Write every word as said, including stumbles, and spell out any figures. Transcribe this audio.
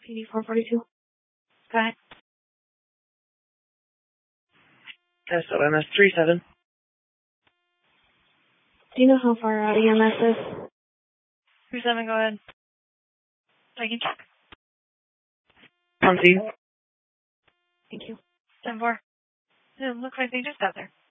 P D four forty-two. Go ahead. S O M S three seven. Do you know how far out E M S is? three seven, go ahead. I can check. On scene. Thank you. ten four. It looks like they just got there.